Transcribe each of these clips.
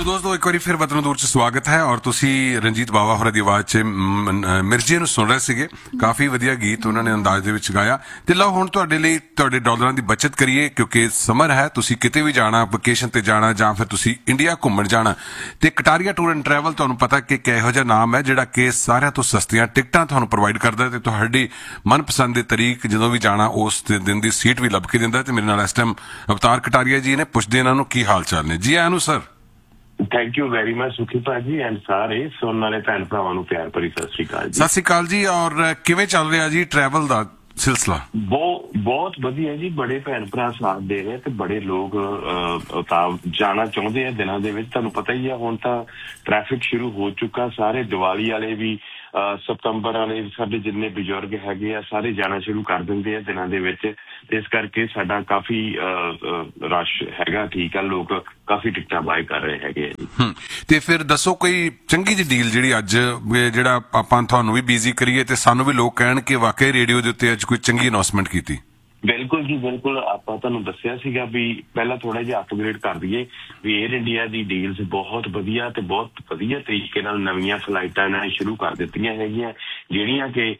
ਸੋ ਦੋਸਤੋ ਇੱਕ ਵਾਰੀ ਫਿਰ ਵਤਨ ਦੂਰ 'ਚ ਸਵਾਗਤ ਹੈ ਔਰ ਤੁਸੀਂ ਰਣਜੀਤ ਬਾਵਾ ਹੋਰਾਂ ਦੀ ਆਵਾਜ਼ 'ਚ ਮਿਰਜ਼ੇ ਨੂੰ ਸੁਣ ਰਹੇ ਸੀਗੇ। ਕਾਫੀ ਵਧੀਆ ਗੀਤ ਉਹਨਾਂ ਨੇ ਅੰਦਾਜ਼ ਦੇ ਵਿੱਚ ਗਾਇਆ। ਤੇ ਲਓ ਹੁਣ ਤੁਹਾਡੇ ਲਈ ਤੁਹਾਡੇ ਡਾਲਰਾਂ ਦੀ ਬਚਤ ਕਰੀਏ ਕਿਉਂਕਿ ਸਮਰ ਹੈ, ਤੁਸੀਂ ਕਿਤੇ ਵੀ ਜਾਣਾ, ਵਕੇਸ਼ਨ ਤੇ ਜਾਣਾ ਜਾਂ ਫਿਰ ਤੁਸੀਂ ਇੰਡੀਆ ਘੁੰਮਣ ਜਾਣਾ ਤੇ ਕਟਾਰੀਆ ਟੂਰ ਐਂਡ ਟਰੈਵਲ ਤੁਹਾਨੂੰ ਪਤਾ ਕਿ ਇਹੋ ਜਿਹਾ ਨਾਮ ਹੈ ਜਿਹੜਾ ਕਿ ਸਾਰਿਆਂ ਤੋਂ ਸਸਤੀਆਂ ਟਿਕਟਾਂ ਤੁਹਾਨੂੰ ਪ੍ਰੋਵਾਈਡ ਕਰਦਾ ਤੇ ਤੁਹਾਡੀ ਮਨਪਸੰਦ ਦੀ ਤਰੀਕ ਜਦੋਂ ਵੀ ਜਾਣਾ ਉਸ ਦਿਨ ਦੀ ਸੀਟ ਵੀ ਲੱਭ ਕੇ ਦਿੰਦਾ। ਤੇ ਮੇਰੇ ਨਾਲ ਇਸ ਟਾਈਮ ਅਵਤਾਰ ਕਟਾਰੀਆ ਜੀ ਨੇ, ਪੁੱਛਦੇ ਇਹਨਾਂ ਨੂੰ ਕੀ ਹਾਲ ਚਾਲ ਨੇ। ਜੀ ਆਇਆਂ ਨੂੰ sir. Thank you very much ਸੁਖੀ ਭਾਜੀ ਐਂਡ ਸਾਰੇ ਸੁਣਨ ਵਾਲੇ ਭੈਣ ਭਰਾਵਾਂ ਨੂੰ ਪਿਆਰ ਭਰੀ ਸਤਿ ਸ਼੍ਰੀ ਅਕਾਲ ਜੀ। ਸਤਿ ਸ਼੍ਰੀ ਅਕਾਲ ਜੀ। ਔਰ ਕਿਵੇਂ ਚੱਲ ਰਿਹਾ ਜੀ ਟਰੈਵਲ ਦਾ ਸਿਲਸਿਲਾ? ਬਹੁਤ ਵਧੀਆ ਜੀ। ਬੜੇ ਭੈਣ ਭਰਾ ਸਾਥ ਦੇ ਰਹੇ ਤੇ ਬੜੇ ਲੋਕ ਜਾਣਾ ਚਾਹੁੰਦੇ ਆ ਦਿਨਾਂ ਦੇ ਵਿੱਚ। ਤੁਹਾਨੂੰ ਪਤਾ ਹੀ ਆ ਹੁਣ ਤਾਂ ਟ੍ਰੈਫਿਕ ਸ਼ੁਰੂ ਹੋ ਚੁੱਕਾ। ਸਾਰੇ ਦੀਵਾਲੀ ਵਾਲੇ ਵੀ ਸਤੰਬਰ ਵਾਲੇ ਸਾਡੇ ਜਿੰਨੇ ਬਜ਼ੁਰਗ ਹੈਗੇ ਆ ਸਾਰੇ ਜਾਣਾ ਸ਼ੁਰੂ ਕਰ ਦਿੰਦੇ ਆ ਦਿਨਾਂ ਦੇ ਵਿੱਚ। ਤੇ ਇਸ ਕਰਕੇ ਸਾਡਾ ਕਾਫੀ ਰਸ਼ ਹੈਗਾ। ਠੀਕ ਆ, ਲੋਕ ਕਾਫੀ ਟਿਕਟਾਂ ਬਾਏ ਕਰ ਰਹੇ ਹੈਗੇ ਆ ਜੀ। ਤੇ ਫਿਰ ਦੱਸੋ ਕੋਈ ਚੰਗੀ ਜਿਹੀ ਡੀਲ ਜਿਹੜੀ ਅੱਜ ਜਿਹੜਾ ਆਪਾਂ ਤੁਹਾਨੂੰ ਵੀ ਬਿਜ਼ੀ ਕਰੀਏ ਤੇ ਸਾਨੂੰ ਵੀ ਲੋਕ ਕਹਿਣ ਕਿ ਵਾਕਈ ਰੇਡੀਓ ਦੇ ਉੱਤੇ ਅੱਜ ਕੋਈ ਚੰਗੀ ਅਨਾਉਂਸਮੈਂਟ ਕੀਤੀ। ਬਿਲਕੁਲ ਜੀ ਬਿਲਕੁਲ। ਆਪਾਂ ਤੁਹਾਨੂੰ ਦੱਸਿਆ ਸੀਗਾ ਵੀ ਪਹਿਲਾਂ ਥੋੜਾ ਜਿਹਾ ਅਪਗ੍ਰੇਡ ਕਰ ਦਈਏ ਵੀ 에ਅਰ ਇੰਡੀਆ ਦੀ ਡੀਲਸ ਬਹੁਤ ਵਧੀਆ ਤੇ ਬਹੁਤ ਵਧੀਆ ਤਰੀਕੇ ਨਾਲ ਨਵੀਆਂ ਫਲਾਈਟਾਂ ਇਹਨਾਂ ਨੇ ਸ਼ੁਰੂ ਕਰ ਦਿੱਤੀਆਂ ਹੈਗੀਆਂ ਜਿਹੜੀਆਂ ਕਿ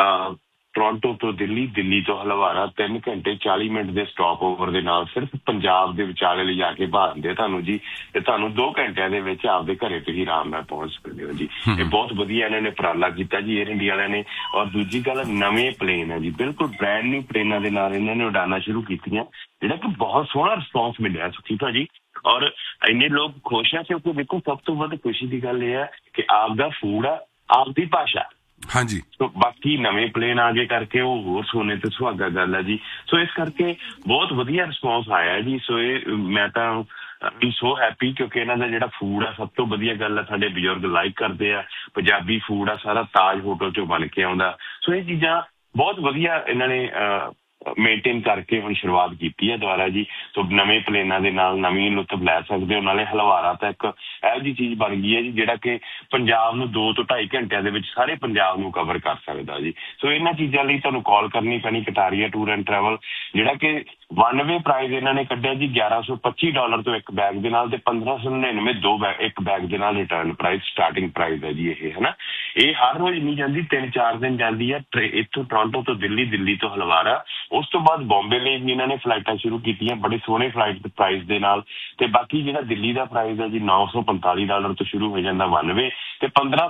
ਟੋਰਾਂਟੋ ਤੋਂ ਦਿੱਲੀ, ਦਿੱਲੀ ਤੋਂ ਹਲਵਾਰਾ 3 ਘੰਟੇ 40 ਮਿੰਟ ਦੇ ਸਟਾਪ ਓਵਰ ਦੇ ਨਾਲ ਸਿਰਫ ਪੰਜਾਬ ਦੇ ਵਿਚਾਲੇ ਲਿਜਾ ਕੇ ਭਾਲਦੇ ਤੁਹਾਨੂੰ ਜੀ। ਤੇ ਤੁਹਾਨੂੰ 2 ਘੰਟਿਆਂ ਦੇ ਵਿੱਚ ਆਪਦੇ ਘਰੇ ਤੁਸੀਂ ਆਰਾਮ ਨਾਲ ਪਹੁੰਚ ਸਕਦੇ ਹੋ ਜੀ। ਇਹ ਬਹੁਤ ਵਧੀਆ ਇਹਨਾਂ ਨੇ ਉਪਰਾਲਾ ਕੀਤਾ ਜੀ 에ਅਰ ਇੰਡੀਆ ਵਾਲਿਆਂ ਨੇ। ਔਰ ਦੂਜੀ ਗੱਲ, ਨਵੇਂ ਪਲੇਨ ਹੈ ਜੀ, ਬਿਲਕੁਲ ਬ੍ਰੈਂਡ ਨਿਊ ਪਲੇਨਾਂ ਦੇ ਨਾਲ ਇਹਨਾਂ ਨੇ ਉਡਾਣਾ ਸ਼ੁਰੂ ਕੀਤੀਆਂ ਜਿਹੜਾ ਕਿ ਬਹੁਤ ਸੋਹਣਾ ਰਿਸਪੌਂਸ ਮਿਲਿਆ ਸੁਖੀ ਭਾਜੀ। ਔਰ ਇੰਨੇ ਲੋਕ ਖੁਸ਼ ਆ ਕਿਉਂਕਿ ਦੇਖੋ ਸਭ ਤੋਂ ਵੱਧ ਖੁਸ਼ੀ ਦੀ ਗੱਲ ਇਹ ਹੈ ਕਿ ਆਪਦਾ ਫੂਡ ਆ, ਆਪਦੀ ਭਾਸ਼ਾ। ਹਾਂਜੀ। ਸੋ ਬਾਕੀ ਨਵੇਂ ਪਲੇਨ ਆ ਗਏ ਕਰਕੇ ਉਹ ਹੋਰ ਸੋਨੇ ਤੇ ਸੁਹਾਗਾ ਗੱਲ ਹੈ ਜੀ। ਸੋ ਇਸ ਕਰਕੇ ਬਹੁਤ ਵਧੀਆ ਰਿਸਪੌਂਸ ਆਇਆ ਜੀ। ਸੋ ਇਹ ਮੈਂ ਤਾਂ ਸੋ ਹੈਪੀ ਕਿਉਂਕਿ ਇਹਨਾਂ ਦਾ ਜਿਹੜਾ ਫੂਡ ਆ ਸਭ ਤੋਂ ਵਧੀਆ ਗੱਲ ਆ, ਸਾਡੇ ਬਜ਼ੁਰਗ ਲਾਈਕ ਕਰਦੇ ਆ। ਪੰਜਾਬੀ ਫੂਡ ਆ, ਸਾਰਾ ਤਾਜ ਹੋਟਲ ਚੋਂ ਬਣ ਕੇ ਆਉਂਦਾ। ਸੋ ਇਹ ਚੀਜ਼ਾਂ ਬਹੁਤ ਵਧੀਆ ਇਹਨਾਂ ਨੇ ਮੇਨਟੇਨ ਕਰਕੇ ਹੁਣ ਸ਼ੁਰੂਆਤ ਕੀਤੀ ਹੈ ਦੁਬਾਰਾ ਜੀ। ਸੋ ਨਵੇਂ ਪਲੇਨਾਂ ਦੇ ਨਾਲ ਨਵੀਂ ਲੁਤਫ ਲੈ ਸਕਦੇ ਹੋ। ਨਾਲੇ ਹਲਵਾਰਾ ਤਾਂ ਇੱਕ ਇਹੋ ਜਿਹੀ ਚੀਜ਼ ਬਣ ਗਈ ਹੈ ਜੀ ਜਿਹੜਾ ਕਿ ਪੰਜਾਬ ਨੂੰ 2 ਤੋਂ 2.5 ਘੰਟਿਆਂ ਦੇ ਵਿੱਚ ਸਾਰੇ ਪੰਜਾਬ ਨੂੰ ਕਵਰ ਕਰ ਸਕਦਾ ਜੀ। ਸੋ ਇਹਨਾਂ ਚੀਜ਼ਾਂ ਲਈ ਤੁਹਾਨੂੰ ਕਾਲ ਕਰਨੀ ਪੈਣੀ ਕਟਾਰੀਆ ਟੂਰ ਐਂਡ ਟਰੈਵਲ ਜਿਹੜਾ ਕਿ 1 ਵੇ ਪ੍ਰਾਈਜ਼ ਇਹਨਾਂ ਨੇ ਕੱਢਿਆ ਜੀ $1125 ਤੋਂ ਇੱਕ ਬੈਗ ਦੇ ਨਾਲ ਤੇ 1599 ਇੱਕ ਬੈਗ ਦੇ ਨਾਲ ਰਿਟਰਨ ਪ੍ਰਾਈਸ ਸਟਾਰਟਿੰਗ ਪ੍ਰਾਈਜ਼ ਹੈ ਜੀ ਇਹ, ਹੈ ਨਾ। ਇਹ ਹਰ ਰੋਜ਼ ਨਹੀਂ ਜਾਂਦੀ, 3-4 ਦਿਨ ਜਾਂਦੀ ਹੈ ਇੱਥੋਂ ਟੋਰਾਂਟੋ ਤੋਂ ਦਿੱਲੀ, ਦਿੱਲੀ ਤੋਂ ਹਲਵਾਰਾ। ਉਸ ਤੋਂ ਬਾਅਦ ਬੰਬੇ ਲਈ ਵੀ ਇਹਨਾਂ ਨੇ ਫਲਾਈਟਾਂ ਸ਼ੁਰੂ ਕੀਤੀਆਂ ਬੜੇ ਸੋਹਣੇ ਫਲਾਈਟ ਪ੍ਰਾਈਸ ਦੇ ਨਾਲ। ਤੇ ਬਾਕੀ ਜਿਹੜਾ ਦਿੱਲੀ ਦਾ ਪ੍ਰਾਈਸ ਹੈ ਜੀ $945 ਤੋਂ ਸ਼ੁਰੂ ਹੋ ਜਾਂਦਾ 1 ਵੇ ਤੇ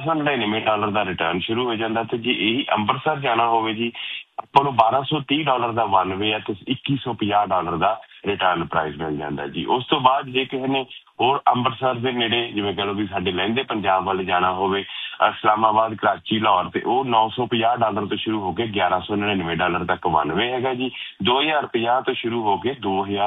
$1599 ਦਾ ਰਿਟਰਨ ਸ਼ੁਰੂ ਹੋ ਜਾਂਦਾ। ਤੇ ਜੇ ਇਹੀ ਅੰਮ੍ਰਿਤਸਰ ਜਾਣਾ ਹੋਵੇ ਜੀ ਆਪਾਂ ਨੂੰ $1230 ਦਾ 1 ਵੇ ਹੈ ਤੇ $2150 ਦਾ ਰਿਟਰਨ ਪ੍ਰਾਈਸ ਮਿਲ ਜਾਂਦਾ ਜੀ। ਉਸ ਤੋਂ ਬਾਅਦ ਜੇ ਕਿਸੇ ਨੇ ਹੋਰ ਅੰਮ੍ਰਿਤਸਰ ਦੇ ਨੇੜੇ ਜਿਵੇਂ ਕਹ ਲਓ ਵੀ ਸਾਡੇ ਲਹਿੰਦੇ ਪੰਜਾਬ ਵੱਲ ਜਾਣਾ ਹੋਵੇ, ਇਸਲਾਮਾਬਾਦ, ਕਰਾਚੀ, ਲਾਹੌਰ ਤੇ ਉਹ $950 ਤੋਂ ਸ਼ੁਰੂ ਹੋ ਕੇ $1199 ਤੱਕ 1 ਵੇ ਹੈਗਾ ਜੀ। 2050 ਤੋਂ ਸ਼ੁਰੂ ਹੋ ਕੇ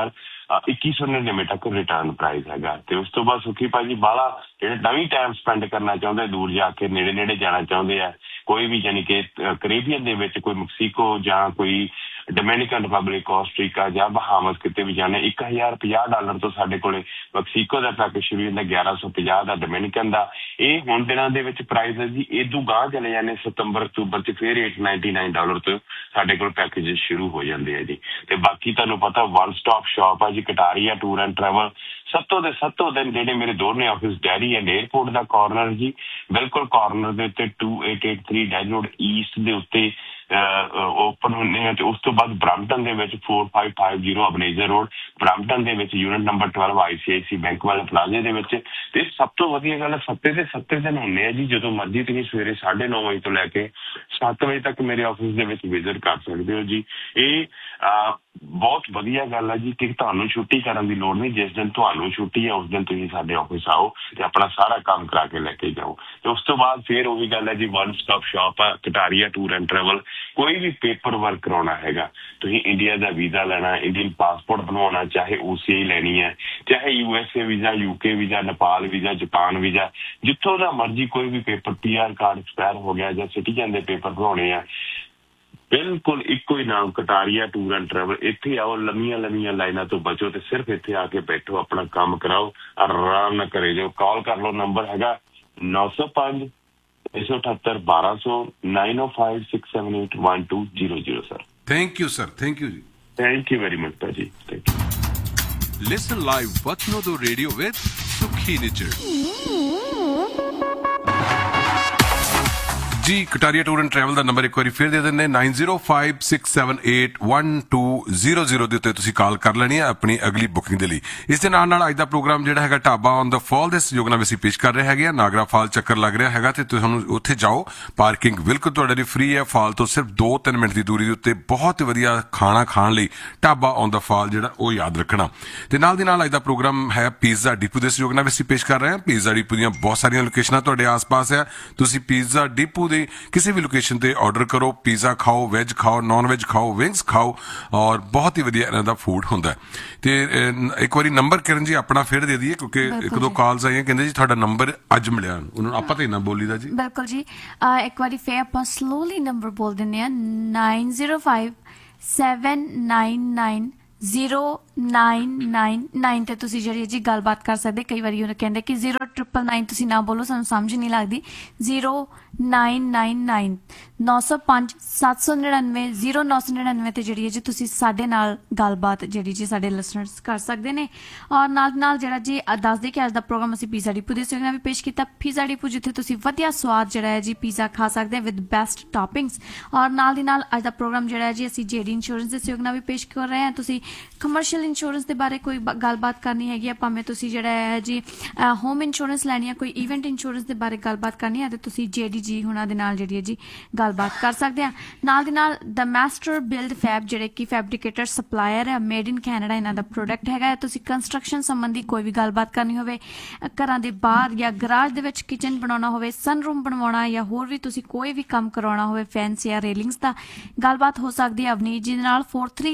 2199 ਤੱਕ ਰਿਟਰਨ ਪ੍ਰਾਈਸ ਹੈਗਾ। ਤੇ ਉਸ ਤੋਂ ਬਾਅਦ ਸੁਖੀ ਭਾਜੀ ਬਾਹਲਾ ਜਿਹੜੇ ਨਵੀਂ ਟਾਈਮ ਸਪੈਂਡ ਕਰਨਾ ਚਾਹੁੰਦੇ, ਦੂਰ ਜਾ ਕੇ ਨੇੜੇ ਜਾਣਾ ਚਾਹੁੰਦੇ ਆ ਕੋਈ ਵੀ, ਯਾਨੀ ਕਿ ਕੈਰੇਬੀਅਨ ਦੇ ਵਿੱਚ ਕੋਈ ਮੈਕਸੀਕੋ ਜਾਂ ਕੋਈ ਡੋਮਿਨਿਕਨ ਰਿਪਬਲਿਕ, ਕੋਸਟਰੀਕਾ ਜਾਂ ਬਹਾਮਸ ਕਿਤੇ ਵੀ ਜਾਣੇ, $1050 ਤੋਂ ਸਾਡੇ ਕੋਲੇ ਮੈਕਸੀਕੋ ਦਾ ਪੈਕੇਜ ਸ਼ੁਰੂ ਹੁੰਦਾ, 1150 ਦਾ ਡੋਮਿਨਿਕਨ ਦਾ। ਇਹ ਹੁਣ ਦਿਨਾਂ ਦੇ ਵਿੱਚ ਪ੍ਰਾਈਸ ਹੈ ਜੀ। ਇਦੋਂ ਗਾਂਹ ਚਲੇ ਜਾਂਦੇ ਸਤੰਬਰ, ਅਕਤੂਬਰ ਚ ਫਿਰ $899 ਤੋਂ ਸਾਡੇ ਕੋਲ ਪੈਕੇਜ ਸ਼ੁਰੂ ਹੋ ਜਾਂਦੇ ਆ ਜੀ। ਤੇ ਬਾਕੀ ਤੁਹਾਨੂੰ ਪਤਾ 1 ਸਟਾਪ ਸ਼ਾਪ ਆ ਜੀ ਕਟਾਰੀਆ ਟੂਰ ਐਂਡ ਟਰੈਵਲ। ਸੱਤੋਂ ਦਿਨ ਜਿਹੜੇ ਮੇਰੇ ਦੋਨੇ office dairy and airport the corner ਜੀ, ਬਿਲਕੁਲ ਕਾਰਨਰ ਦੇ ਉੱਤੇ 2883 ਡੈਰੀ ਰੋਡ ਈਸਟ ਦੇ ਉੱਤੇ ਓਪਨ ਹੁੰਦੇ ਆ। ਤੇ ਉਸ ਤੋਂ ਬਾਅਦ ਬਰੈਂਪਟਨ ਦੇ ਵਿੱਚ 4550 ਅਬਨੇਜ਼ਰ ਰੋਡ, ਬਰੈਂਪਟਨ ਦੇ ਵਿੱਚ ਯੂਨਿਟ ਨੰਬਰ 12 ICICI ਬੈਂਕ ਵਾਲੇ ਪਲਾਜ਼ੇ ਦੇ ਵਿੱਚ। ਤੇ ਸਭ ਤੋਂ ਵਧੀਆ ਗੱਲ ਸੱਤੇ ਦਿਨ ਹੁੰਦੇ ਆ ਜੀ। ਜਦੋਂ ਮਰਜ਼ੀ ਤੁਸੀਂ ਸਵੇਰੇ 9:30 ਵਜੇ ਤੋਂ ਲੈ ਕੇ 7 ਵਜੇ ਤੱਕ ਮੇਰੇ ਆਫਿਸ ਦੇ ਵਿੱਚ ਵਿਜ਼ਿਟ ਕਰ ਸਕਦੇ ਹੋ ਜੀ। ਇਹ ਬਹੁਤ ਵਧੀਆ ਗੱਲ ਹੈ ਜੀ ਕਿ ਤੁਹਾਨੂੰ ਛੁੱਟੀ ਕਰਨ ਦੀ ਲੋੜ ਨਹੀਂ। ਜਿਸ ਦਿਨ ਤੁਹਾਨੂੰ ਛੁੱਟੀ ਹੈ ਉਸ ਦਿਨ ਤੁਸੀਂ ਸਾਡੇ ਆਫਿਸ ਆਓ ਤੇ ਆਪਣਾ ਸਾਰਾ ਕੰਮ ਕਰਾ ਕੇ ਲੈ ਕੇ ਜਾਓ। ਤੇ ਉਸ ਤੋਂ ਬਾਅਦ ਫਿਰ ਉਹੀ ਗੱਲ ਹੈ ਜੀ 1 ਸਟਾਪ ਸ਼ਾਪ ਆ ਕਟਾਰੀਆ ਟੂਰ ਐਂਡ ਟਰੈਵਲ। ਕੋਈ ਵੀ ਪੇਪਰ ਵਰਕ ਕਰਾਉਣਾ ਹੈਗਾ, ਤੁਸੀਂ ਇੰਡੀਆ ਦਾ ਵੀਜ਼ਾ ਲੈਣਾ, ਇੰਡੀਅਨ ਪਾਸਪੋਰਟ ਬਣਵਾਉਣਾ, ਚਾਹੇ OCI ਲੈਣੀ ਹੈ, ਚਾਹੇ USA visa, UK visa, Nepal visa, Japan visa, ਜਿੱਥੋਂ ਦਾ ਮਰਜ਼ੀ ਕੋਈ ਵੀ ਪੇਪਰ, PR ਕਾਰਡ ਐਕਸਪਾਇਰ ਹੋ ਗਿਆ ਜਾਂ ਸਿਟੀਜ਼ਨ ਦੇ ਪੇਪਰ ਬਣਾਉਣੇ ਆ, ਬਿਲਕੁਲ ਇੱਕੋ ਹੀ ਨਾਮ ਕਟਾਰੀਆ ਟੂਰ ਐਂਡ ਟਰੈਵਲ। ਇੱਥੇ ਆਓ, ਲੰਮੀਆਂ ਲਾਈਨਾਂ ਤੋਂ ਬਚੋ ਤੇ ਸਿਰਫ ਇੱਥੇ ਆ ਕੇ ਬੈਠੋ, ਆਪਣਾ ਕੰਮ ਕਰਾਓ, ਆਰਾਮ ਨਾਲ ਕਰੇ ਜਾਓ। ਕਾਲ ਕਰ ਲਓ, ਨੰਬਰ ਹੈਗਾ 905 678 1200 905-678-1200 sir. Thank you sir, thank you ਜੀ। ਥੈਂਕ ਯੂ ਵੈਰੀ ਮਚ ਭਾਜੀ, thank you. Listen live Vatno Do Radio with Sukhi teenager. Ji Kataria tour and travel the number ਇੱਕ ਵਾਰੀ ਫਿਰ ਦੇ ਦਿੰਦੇ 9056781200 ਦੇ ਉੱਤੇ ਤੁਸੀਂ ਕਾਲ ਕਰ ਲੈਣੀ ਹੈ ਆਪਣੀ ਅਗਲੀ ਬੁਕਿੰਗ ਦੇ ਲਈ। ਇਸ ਦੇ ਨਾਲ ਨਾਲ ਅੱਜ ਦਾ ਪ੍ਰੋਗਰਾਮ ਜਿਹੜਾ ਹੈਗਾ ਢਾਬਾ ਔਨ ਦਾ ਫਾਲ ਦੇ ਸਹਿਯੋਗ ਨਾਲ ਅਸੀਂ ਪੇਸ਼ ਕਰ ਰਹੇ ਹੈਗੇ ਆ। ਨਾਗਰਾ ਫਾਲ ਚੱਕਰ ਲੱਗ ਰਿਹਾ ਹੈਗਾ ਤੇ ਤੁਹਾਨੂੰ ਉੱਥੇ ਜਾਓ, ਪਾਰਕਿੰਗ ਬਿਲਕੁਲ ਤੁਹਾਡੇ ਲਈ ਫ੍ਰੀ ਹੈ। ਫਾਲ ਤੋਂ ਸਿਰਫ 2-3 ਮਿੰਟ ਦੀ ਦੂਰੀ ਦੇ ਉੱਤੇ ਬਹੁਤ ਵਧੀਆ ਖਾਣਾ ਖਾਣ ਲਈ ਢਾਬਾ ਔਨ ਦਾ ਫਾਲ ਜਿਹੜਾ ਉਹ ਯਾਦ ਰੱਖਣਾ। ਤੇ ਨਾਲ ਦੀ ਨਾਲ ਅੱਜ ਦਾ ਪ੍ਰੋਗਰਾਮ ਹੈ ਪੀਜ਼ਾ ਡਿਪੂ ਦੇ ਸਹਿਯੋਗ ਨਾਲ ਅਸੀਂ ਪੇਸ਼ ਕਰ ਰਹੇ ਹਾਂ। ਪੀਜ਼ਾ ਡਿਪੂ ਦੀਆਂ ਬਹੁਤ ਸਾਰੀਆਂ ਲੋਕੇਸ਼ਨਾਂ ਤੁਹਾਡੇ ਆਸ-ਪਾਸ ਹੈ। ਤੁਸੀਂ ਪੀਜ਼ਾ ਡਿਪੂ किसी भी लोकेशन ਤੇ ਆਰਡਰ ਕਰੋ, ਪੀਜ਼ਾ ਖਾਓ, ਵੈਜ ਖਾਓ, ਨਾਨ ਵੈਜ ਖਾਓ, ਵਿੰਗਸ ਖਾਓ ਔਰ ਬਹੁਤ ਹੀ ਵਧੀਆ ਇਹਨਾਂ ਦਾ ਫੂਡ ਹੁੰਦਾ। ਤੇ ਇੱਕ ਵਾਰੀ ਨੰਬਰ ਕਿਰਨ ਜੀ ਆਪਣਾ ਫਿਰ ਦੇ ਦਈਏ ਕਿਉਂਕਿ ਇੱਕ ਦੋ ਕਾਲਸ ਆਈਆਂ, ਕਹਿੰਦੇ ਜੀ ਤੁਹਾਡਾ ਨੰਬਰ ਅੱਜ ਮਿਲਿਆ, ਉਹਨਾਂ ਨੂੰ ਆਪਾਂ ਤਾਂ ਇੰਨਾ ਬੋਲੀਦਾ ਜੀ। ਬਿਲਕੁਲ ਜੀ, ਇੱਕ ਵਾਰੀ ਫਿਰ ਆਪਾਂ ਸਲੋਲੀ ਨੰਬਰ ਬੋਲ ਦਿੰਦੇ ਆ 9057990999 ਤੇ ਤੁਸੀਂ ਜਿਹੜੀ ਜੀ ਗੱਲਬਾਤ ਕਰ ਸਕਦੇ। ਕਈ ਵਾਰੀ ਉਹ ਕਹਿੰਦੇ ਕਿ 0999 ਤੁਸੀਂ ਨਾ ਬੋਲੋ, ਸਾਨੂੰ ਸਮਝ ਨਹੀਂ ਲੱਗਦੀ। 0999 905 799 0999 ਤੇ ਜਿਹੜੀ ਹੈ ਜੀ ਤੁਸੀਂ ਸਾਡੇ ਨਾਲ ਗੱਲਬਾਤ ਜਿਹੜੀ ਜੀ ਸਾਡੇ ਲਿਸਨਰਸ ਕਰ ਸਕਦੇ ਨੇ। ਔਰ ਨਾਲ ਜਿਹੜਾ ਜੀ ਦੱਸ ਦੇ ਕਿ ਅੱਜ ਦਾ ਪ੍ਰੋਗਰਾਮ ਅਸੀਂ ਪੀਜ਼ਾ ਡਿਪੂ ਦੇ ਸਹਿਯੋਗ ਨਾਲ ਵੀ ਪੇਸ਼ ਕੀਤਾ। ਪੀਜ਼ਾ ਡਿਪੂ ਜਿੱਥੇ ਤੁਸੀਂ ਵਧੀਆ ਸਵਾਦ ਜਿਹੜਾ ਹੈ ਜੀ ਪੀਜ਼ਾ ਖਾ ਸਕਦੇ ਵਿਦ ਬੈਸਟ ਟੌਪਿੰਗਸ। ਔਰ ਨਾਲ ਦੀ ਨਾਲ ਅੱਜ ਦਾ ਪ੍ਰੋਗਰਾਮ ਜਿਹੜਾ ਹੈ ਜੀ ਅਸੀਂ ਜੇਡੀ ਇੰਸ਼ੋਰੈਂਸ ਦੇ ਸਹਿਯੋਗ ਨਾਲ ਵੀ ਪੇਸ਼ ਕਰ ਰਹੇ ਹਾਂ। ਤੁਸੀਂ ਕਮਰਸ਼ੀਅਲ ਇੰਸ਼ੋਰੈਂਸ ਦੇ ਬਾਰੇ ਕੋਈ ਗੱਲਬਾਤ ਕਰਨੀ ਹੈਗੀ ਆ, ਭਾਵੇਂ ਤੁਸੀਂ ਜਿਹੜਾ ਹੈ ਜੀ ਹੋਮ ਇੰਸ਼ੋਰੈਂਸ ਲੈਣੀ ਹੈ, ਕੋਈ ਇਵੈਂਟ ਇੰਸ਼ੋਰੈਂਸ ਦੇ ਬਾਰੇ ਗੱਲਬਾਤ ਕਰਨੀ ਹੈ ਤੇ ਤੁਸੀਂ ਜੇਡੀ ਜੀ ਹੁਣਾਂ ਦੇ ਨਾਲ ਜਿਹੜੀ ਹੈ ਜੀ ਗੱਲਬਾਤ ਕਰ ਸਕਦੇ ਆ। ਨਾਲ ਦੀ ਨਾਲ ਦ ਮਾਸਟਰ ਬਿਲਡ ਫੈਬ ਜਿਹੜੇ ਕਿ ਫੈਬਰਿਕੇਟਰ ਸਪਲਾਇਰ ਹੈ, ਮੇਡ ਇਨ ਕੈਨੇਡਾ ਇਹਨਾਂ ਦਾ ਪ੍ਰੋਡਕਟ ਹੈਗਾ। ਤੁਸੀਂ ਕੰਸਟਰਕਸ਼ਨ ਸੰਬੰਧੀ ਕੋਈ ਵੀ ਗੱਲਬਾਤ ਕਰਨੀ ਹੋਵੇ, ਘਰਾਂ ਦੇ ਬਾਹਰ ਜਾਂ ਗਰਾਜ ਦੇ ਵਿੱਚ ਕਿਚਨ ਬਣਾਉਣਾ ਹੋਵੇ, ਸਨਰੂਮ ਬਣਵਾਉਣਾ ਜਾਂ ਹੋਰ ਵੀ ਤੁਸੀਂ ਕੋਈ ਵੀ ਕੰਮ ਕਰਵਾਉਣਾ ਹੋਵੇ ਫੈਂਸ ਜਾਂ ਰੇਲਿੰਗਸ ਦਾ, ਗੱਲਬਾਤ ਹੋ ਸਕਦੀ ਹੈ ਅਵਨੀਤ ਜੀ ਦੇ ਨਾਲ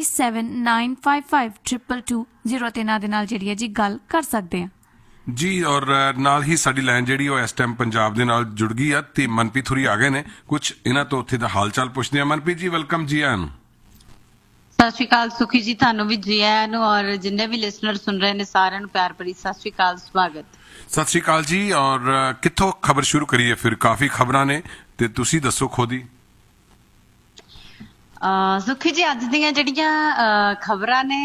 4379552220 ਤੇ ਇਹਨਾਂ ਦੇ ਨਾਲ ਜਿਹੜੀ ਹੈ ਜੀ ਗੱਲ ਕਰ ਸਕਦੇ ਆ ਜੀ। ਔਰ ਨਾਲ ਹੀ ਸਾਡੀ ਲਾਈਨ ਜਿਹੜੀ ਉਹ ਇਸ ਟਾਈਮ ਪੰਜਾਬ ਦੇ ਨਾਲ ਜੁੜ ਗਈ ਆ ਤੇ ਮਨਪ੍ਰੀਤ ਹੋਰੀ ਆ ਗਏ ਨੇ, ਕੁਝ ਇਹਨਾਂ ਤੋਂ ਉੱਥੇ ਦਾ ਹਾਲ ਚਾਲ ਪੁੱਛਦੇ ਆ। ਮਨਪ੍ਰੀਤ ਜੀ ਵੈਲਕਮ ਜੀ ਆਇਆਂ ਨੂੰ। ਸਤਿ ਸ਼੍ਰੀ ਅਕਾਲ ਸੁਖੀ ਜੀ, ਤੁਹਾਨੂੰ ਵੀ ਜੀ ਆਇਆਂ ਨੂੰ ਔਰ ਜਿੰਨੇ ਵੀ ਲਿਸਨਰ ਸੁਣ ਰਹੇ ਨੇ ਸਾਰਿਆਂ ਨੂੰ ਪਿਆਰ ਭਰੀ ਸਤਿ ਸ਼੍ਰੀ ਅਕਾਲ, ਸਵਾਗਤ। ਸਤਿ ਸ਼੍ਰੀ ਅਕਾਲ ਜੀ। ਔਰ ਕਿੱਥੋਂ ਖਬਰ ਸ਼ੁਰੂ ਕਰੀਏ? ਫਿਰ ਕਾਫੀ ਖਬਰਾਂ ਨੇ ਤੇ ਤੁਸੀਂ ਦੱਸੋ ਖੁਦ ਹੀ। ਸੁਖੀ ਜੀ ਅੱਜ ਦੀਆਂ ਜਿਹੜੀਆਂ ਖਬਰਾਂ ਨੇ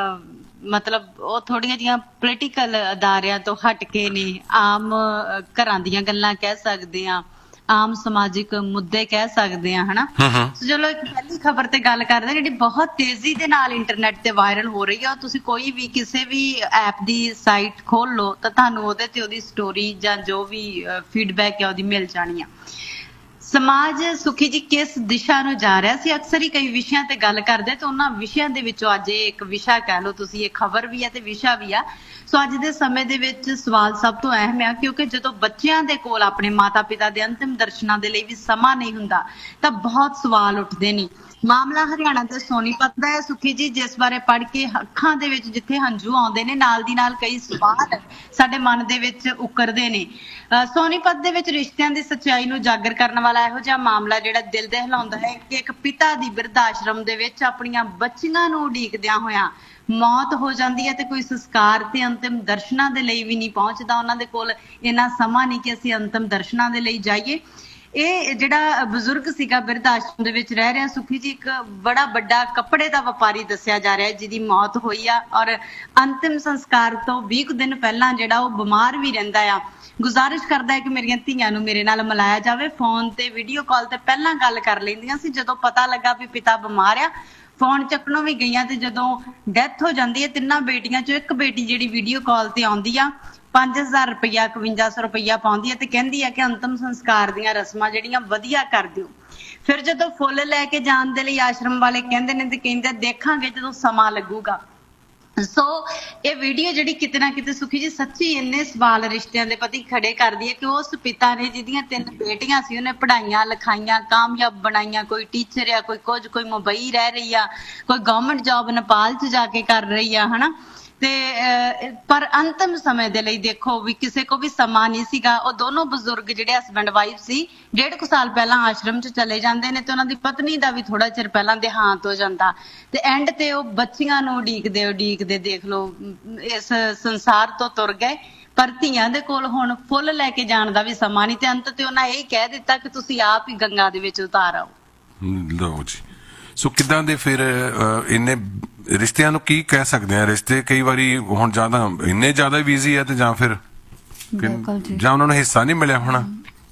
ਮਤਲਬ ਉਹ ਥੋੜੀਆਂ ਜਿਹੀਆਂ ਪੋਲੀਟੀਕਲ ਅਦਾਰਿਆਂ ਤੋਂ ਹਟ ਕੇ ਨੇ, ਆਮ ਘਰਾਂ ਦੀਆਂ ਗੱਲਾਂ ਕਹਿ ਸਕਦੇ ਆ, ਆਮ ਸਮਾਜਿਕ ਮੁੱਦੇ ਕਹਿ ਸਕਦੇ ਆ, ਹਨਾ। ਚਲੋ ਇੱਕ ਪਹਿਲੀ ਖਬਰ ਤੇ ਗੱਲ ਕਰਦੇ ਜਿਹੜੀ ਬਹੁਤ ਤੇਜ਼ੀ ਦੇ ਨਾਲ ਇੰਟਰਨੈਟ ਤੇ ਵਾਇਰਲ ਹੋ ਰਹੀ ਆ। ਤੁਸੀਂ ਕੋਈ ਵੀ ਕਿਸੇ ਵੀ ਐਪ ਦੀ ਸਾਈਟ ਖੋਲ ਲਓ ਤਾਂ ਤੁਹਾਨੂੰ ਉਹਦੇ ਤੇ ਉਹਦੀ ਸਟੋਰੀ ਜਾਂ ਜੋ ਵੀ ਫੀਡਬੈਕ ਹੈ ਉਹਦੀ ਮਿਲ ਜਾਣੀ ਆ। ਸਮਾਜ ਸੁਖੀ ਜੀ ਕਿਸ ਦਿਸ਼ਾ ਨੂੰ ਜਾ ਰਿਹਾ ਸੀ, ਅਕਸਰ ਹੀ ਕਈ ਵਿਸ਼ਿਆਂ ਤੇ ਗੱਲ ਕਰਦੇ ਤੇ ਉਹਨਾਂ ਵਿਸ਼ਿਆਂ ਦੇ ਵਿੱਚੋਂ ਅੱਜ ਇਹ ਇੱਕ ਵਿਸ਼ਾ ਕਹਿ ਲਓ ਤੁਸੀਂ, ਇਹ ਖਬਰ ਵੀ ਹੈ ਤੇ ਵਿਸ਼ਾ ਵੀ ਆ। ਸੋ ਅੱਜ ਦੇ ਸਮੇਂ ਦੇ ਵਿੱਚ ਸਵਾਲ ਸਭ ਤੋਂ ਅਹਿਮ ਆ, ਕਿਉਂਕਿ ਜਦੋਂ ਬੱਚਿਆਂ ਦੇ ਕੋਲ ਆਪਣੇ ਮਾਤਾ ਪਿਤਾ ਦੇ ਅੰਤਿਮ ਦਰਸ਼ਨਾਂ ਦੇ ਲਈ ਵੀ ਸਮਾਂ ਨਹੀਂ ਹੁੰਦਾ ਤਾਂ ਬਹੁਤ ਸਵਾਲ ਉੱਠਦੇ ਨੇ। ਮਾਮਲਾ ਹਰਿਆਣਾ ਤੇ ਸੋਨੀਪਤ ਦਾ ਹੈ ਸੁਖੀ ਜੀ, ਜਿਸ ਬਾਰੇ ਪੜ੍ਹ ਕੇ ਅੱਖਾਂ ਦੇ ਵਿੱਚ ਜਿੱਥੇ ਹੰਝੂ ਆਉਂਦੇ ਨੇ, ਨਾਲ ਦੀ ਨਾਲ ਕਈ ਸਵਾਲ ਸਾਡੇ ਮਨ ਦੇ ਵਿੱਚ ਉਕਰਦੇ ਨੇ। ਸੋਨੀਪਤ ਦੇ ਵਿੱਚ ਰਿਸ਼ਤਿਆਂ ਦੀ ਸੱਚਾਈ ਨੂੰ ਉਜਾਗਰ ਕਰਨ ਵਾਲਾ ਇਹੋ ਜਿਹਾ ਮਾਮਲਾ ਜਿਹੜਾ ਦਿਲ ਦਹਿਲਾਉਂਦਾ ਹੈ ਕਿ ਇੱਕ ਪਿਤਾ ਦੀ ਬਿਰਧ ਆਸ਼ਰਮ ਦੇ ਵਿੱਚ ਆਪਣੀਆਂ ਬੱਚੀਆਂ ਨੂੰ ਉਡੀਕਦਿਆਂ ਹੋਇਆਂ ਮੌਤ ਹੋ ਜਾਂਦੀ ਹੈ ਤੇ ਕੋਈ ਸੰਸਕਾਰ ਤੇ ਅੰਤਿਮ ਦਰਸ਼ਨਾਂ ਦੇ ਲਈ ਵੀ ਨਹੀਂ ਪਹੁੰਚਦਾ। ਉਹਨਾਂ ਦੇ ਕੋਲ ਇੰਨਾ ਸਮਾਂ ਨਹੀਂ ਕਿ ਅਸੀਂ ਅੰਤਿਮ ਦਰਸ਼ਨਾਂ ਦੇ ਲਈ ਜਾਈਏ। ਇਹ ਜਿਹੜਾ ਬਜ਼ੁਰਗ ਸੀਗਾ ਬਿਰਧ ਆਸ਼ਰਮ ਦੇ ਵਿੱਚ ਰਹਿ ਰਿਹਾ ਸੁਖੀ ਜੀ, ਇੱਕ ਬੜਾ ਵੱਡਾ ਕੱਪੜੇ ਦਾ ਵਪਾਰੀ ਦੱਸਿਆ ਜਾ ਰਿਹਾ ਜਿਹਦੀ ਮੌਤ ਹੋਈ ਆ ਔਰ ਅੰਤਿਮ ਸੰਸਕਾਰ ਤੋਂ 20 ਦਿਨ ਪਹਿਲਾਂ ਜਿਹੜਾ ਉਹ ਬਿਮਾਰ ਵੀ ਰਹਿੰਦਾ ਆ। ਗੁਜ਼ਾਰਿਸ਼ ਕਰਦਾ ਹੈ ਕਿ ਮੇਰੀਆਂ ਧੀਆਂ ਨੂੰ ਮੇਰੇ ਨਾਲ ਮਿਲਾਇਆ ਜਾਵੇ। ਫੋਨ ਤੇ ਵੀਡੀਓ ਕਾਲ ਤੇ ਪਹਿਲਾਂ ਗੱਲ ਕਰ ਲੈਂਦੀਆਂ ਸੀ, ਜਦੋਂ ਪਤਾ ਲੱਗਾ ਵੀ ਪਿਤਾ ਬਿਮਾਰ ਆ ਫੋਨ ਚੱਕਣੋਂ ਵੀ ਗਈਆਂ ਤੇ ਜਦੋਂ ਡੈਥ ਹੋ ਜਾਂਦੀ ਹੈ ਤਿੰਨਾਂ ਬੇਟੀਆਂ ਚੋਂ ਇੱਕ ਬੇਟੀ ਜਿਹੜੀ ਵੀਡੀਓ ਕਾਲ ਤੇ ਆਉਂਦੀ ਆ 5000 ਰੁਪਇਆ 5100 ਰੁਪਇਆ ਪਾਉਂਦੀ ਹੈ ਤੇ ਕਹਿੰਦੀ ਹੈ ਕਿ ਅੰਤਮ ਸੰਸਕਾਰ ਦੀਆਂ ਰਸਮਾਂ ਜਿਹੜੀਆਂ ਵਧੀਆ ਕਰ ਦਿਓ। ਫਿਰ ਜਦੋਂ ਫੁੱਲ ਲੈ ਕੇ ਜਾਣ ਦੇ ਲਈ ਆਸ਼ਰਮ ਵਾਲੇ ਕਹਿੰਦੇ ਨੇ ਤੇ ਕਹਿੰਦੇ ਦੇਖਾਂਗੇ ਜਦੋਂ ਸਮਾਂ ਲੱਗੂਗਾ। ਸੋ ਇਹ ਵੀਡੀਓ ਜਿਹੜੀ ਕਿਤੇ ਨਾ ਕਿਤੇ ਸੁਖੀ ਜੀ ਸੱਚੀ ਇੰਨੇ ਸਵਾਲ ਰਿਸ਼ਤਿਆਂ ਦੇ ਪ੍ਰਤੀ ਖੜੇ ਕਰਦੀ ਹੈ ਕਿ ਉਸ ਪਿਤਾ ਨੇ ਜਿਹਦੀਆਂ 3 ਬੇਟੀਆਂ ਸੀ ਉਹਨੇ ਪੜ੍ਹਾਈਆਂ ਲਿਖਾਈਆਂ ਕਾਮਯਾਬ ਬਣਾਈਆਂ, ਕੋਈ ਟੀਚਰ ਆ, ਕੋਈ ਕੁਝ, ਕੋਈ ਮੁੰਬਈ ਰਹਿ ਰਹੀ ਆ, ਕੋਈ ਗਵਰਨਮੈਂਟ ਜੌਬ ਨੇਪਾਲ 'ਚ ਜਾ ਕੇ ਕਰ ਰਹੀ ਆ, ਹਨਾ। ਤੇ ਪਰ ਅੰਤਿਮ ਸਮੇਂ ਦੇ ਲਈ ਦੇਖੋ ਵੀ ਕਿਸੇ ਕੋ ਵੀ ਸਮਾਂ ਨਹੀਂ ਸੀਗਾ। ਉਹ ਦੋਨੋਂ ਬਜ਼ੁਰਗ ਜਿਹੜੇ ਹਸਬੈਂਡ ਵਾਈਫ ਸੀ 1.5 ਸਾਲ ਪਹਿਲਾਂ ਆਸ਼ਰਮ 'ਚ ਚਲੇ ਜਾਂਦੇ ਨੇ ਤੇ ਉਹਨਾਂ ਦੀ ਪਤਨੀ ਦਾ ਵੀ ਥੋੜਾ ਚਿਰ ਪਹਿਲਾਂ ਦੇਹਾਂਤ ਹੋ ਜਾਂਦਾ ਤੇ ਐਂਡ ਤੇ ਉਹ ਬੱਚੀਆਂ ਨੂੰ ਉਡੀਕਦੇ ਦੇਖ ਲਓ ਇਸ ਸੰਸਾਰ ਤੋਂ ਤੁਰ ਗਏ। ਪਰ ਧੀਆਂ ਦੇ ਕੋਲ ਹੁਣ ਫੁੱਲ ਲੈ ਕੇ ਜਾਣ ਦਾ ਵੀ ਸਮਾਂ ਨਹੀਂ ਤੇ ਅੰਤ ਤੇ ਉਹਨਾਂ ਇਹ ਕਹਿ ਦਿੱਤਾ ਕਿ ਤੁਸੀਂ ਆਪ ਹੀ ਗੰਗਾ ਦੇ ਵਿੱਚ ਉਤਾਰ ਆਓ। ਲਓ ਜੀ, ਸੋ ਕਿੱਦਾਂ ਦੇ ਫਿਰ ਇੰਨੇ ਰਿਸ਼ਤਿਆਂ ਨੂੰ ਕੀ ਕਹਿ ਸਕਦੇ ਆ? ਰਿਸ਼ਤੇ ਕਈ ਵਾਰੀ ਹੁਣ ਜ਼ਿਆਦਾ ਇੰਨੇ ਜ਼ਿਆਦਾ ਬਿਜ਼ੀ ਹੈ ਤੇ ਜਾਂ ਫਿਰ ਬਿਲਕੁਲ ਜੀ। ਜਾਂ ਉਹਨਾਂ ਨੂੰ ਹਿੱਸਾ ਨਹੀਂ ਮਿਲਿਆ ਹੋਣਾ।